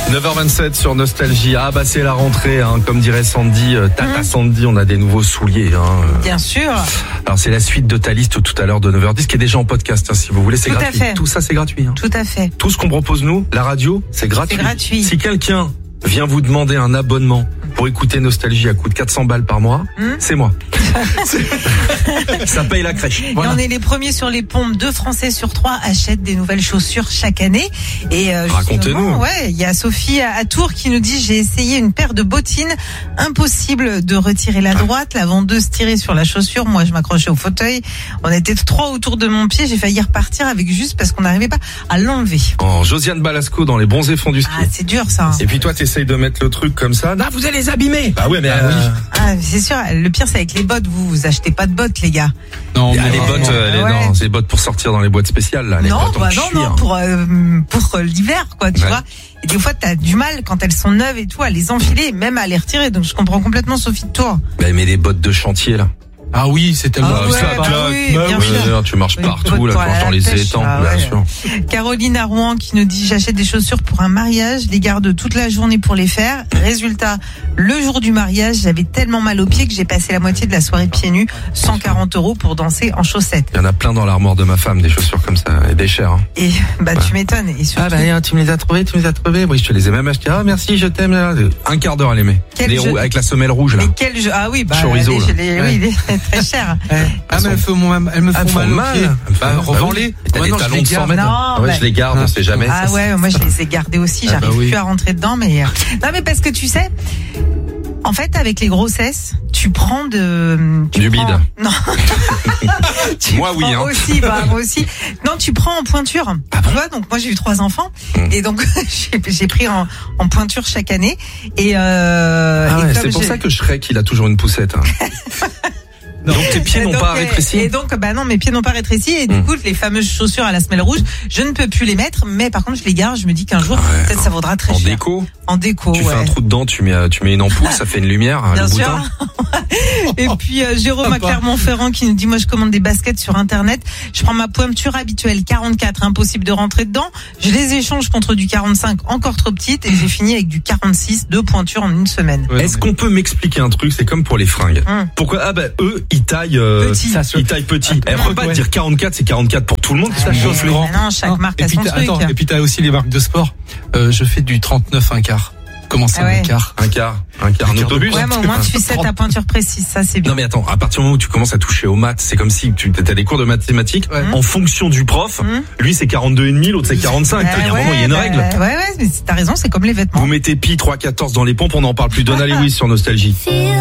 9h27 sur Nostalgie. Ah bah c'est la rentrée, hein. Comme dirait Sandy, Tata Sandy, on a des nouveaux souliers. Hein. Bien sûr. Alors c'est la suite de ta liste tout à l'heure de 9h10 qui est déjà en podcast, hein, si vous voulez, c'est tout gratuit. À fait. Tout ça c'est gratuit. Hein. Tout à fait. Tout ce qu'on propose nous, la radio, c'est gratuit. C'est gratuit. Si quelqu'un vient vous demander un abonnement pour écouter Nostalgie à coût de 400 balles par mois, c'est moi. Ça paye la crèche. Voilà. Et on est les premiers sur les pompes. 2 Français sur 3 achètent des nouvelles chaussures chaque année. Et racontez-nous. Ouais, il y a Sophie à Tours qui nous dit: j'ai essayé une paire de bottines, impossible de retirer la droite, la vendeuse tirait sur la chaussure, moi je m'accrochais au fauteuil. On était 3 autour de mon pied, j'ai failli repartir avec juste parce qu'on n'arrivait pas à l'enlever. Oh, Josiane Balasco dans les bronzés fonds du ski. Ah, c'est dur ça. Et puis toi t'essayes de mettre le truc comme ça. Ah, vous allez les abîmer. Bah ouais, mais oui. Ah, c'est sûr. Le pire c'est avec les bottes. Vous achetez pas de bottes, les gars. Non, mais les bottes, non, c'est les bottes pour sortir dans les boîtes spéciales là. Les non, bottes non, pour l'hiver, quoi, tu vois. Et des fois, t'as du mal quand elles sont neuves et tout à les enfiler, même à les retirer. Donc je comprends complètement Sophie de Tours. Bah, mais des bottes de chantier là. Ah oui, c'est tellement tu marches partout là, dans les étangs, bien sûr. Caroline à Rouen qui nous dit: j'achète des chaussures pour un mariage, les garde toute la journée pour les faire. Résultat, le jour du mariage, j'avais tellement mal aux pieds que j'ai passé la moitié de la soirée pieds nus, 140 € pour danser en chaussettes. Il y en a plein dans l'armoire de ma femme, des chaussures comme ça, et des chères. Hein. Et tu m'étonnes. Et surtout... Ah bah tu me les as trouvées, Oui, je te les ai même achetées. Ah merci, je t'aime. Un quart d'heure à les mettre. Avec la semelle rouge là. Ah oui, chorizo, oui, très cher. Ah mais elles me font mal. Revends-les. T'as des talons de 100 mètres. Je les garde, on sait jamais. Ah ouais, moi je les ai gardés aussi. J'arrive plus à rentrer dedans, mais non, mais parce que tu sais. En fait, avec les grossesses, tu prends du bide. Non. Moi, oui. Hein. Moi aussi. Non, tu prends en pointure. Tu vois, donc moi j'ai eu 3 enfants et donc j'ai pris en pointure chaque année. Et c'est pour ça que Shrek il a toujours une poussette. Hein. Donc tes pieds n'ont pas rétréci. Et donc non, mes pieds n'ont pas rétréci et du coup les fameuses chaussures à la semelle rouge, je ne peux plus les mettre, mais par contre je les garde. Je me dis qu'un jour peut-être ça vaudra très cher. En déco. Tu fais un trou dedans, tu mets une ampoule, ça fait une lumière. Bien sûr. Et puis Jérôme à Clermont-Ferrand qui nous dit: moi je commande des baskets sur internet, je prends ma pointure habituelle 44, impossible de rentrer dedans, je les échange contre du 45 encore trop petite et j'ai fini avec du 46, 2 pointures en une semaine. Est-ce qu'on peut m'expliquer un truc? C'est comme pour les fringues. Pourquoi eux ils taillent petit. Ils taillent petit. Elle peut pas dire 44, c'est 44 pour tout le monde. Ça chauffe grand. Non, chaque marque a son truc. Et puis t'as aussi les marques de sport. Je fais du 39 un quart. Comment ça, un quart? Un quart, un autobus. Ouais, mais au moins tu sais ta pointure précise, ça c'est bien. Non mais attends, à partir du moment où tu commences à toucher aux maths, c'est comme si tu as des cours de mathématiques en fonction du prof. Lui c'est 42,5, l'autre c'est 45. Il y a un moment, il y a une règle. Ouais, mais t'as raison, c'est comme les vêtements. Vous mettez pi 3,14 dans les pompes, on n'en parle plus. Donna Lewis sur Nostalgie.